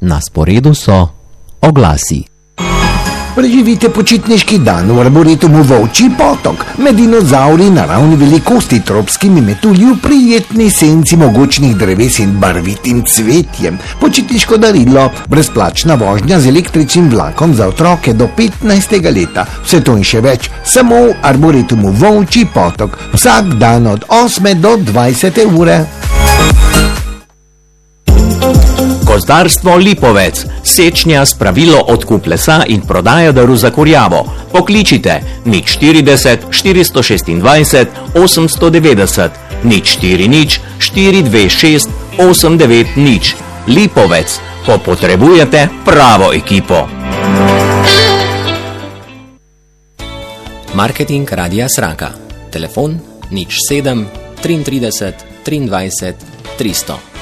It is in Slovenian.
Na sporedu so oglasi. Preživite počitniški dan v arboretumu Volčji potok. Med dinozauri naravni velikosti, tropskimi metulji v prijetni senci mogočnih dreves in barvitim cvetjem. Počitniško darilo, brezplačna vožnja z električnim vlakom za otroke do 15. leta. Vse to in še več, samo v arboretumu Volčji potok. Vsak dan od 8. do 20. ure. Gozdarstvo Lipovec, sečnja, spravilo, odkup lesa in prodaja drv za kurjavo. Pokličite 040 426 890 040 426 890. Lipovec, ko potrebujete pravo ekipo. Marketing Radia Sraka. Telefon 07 33 23 300.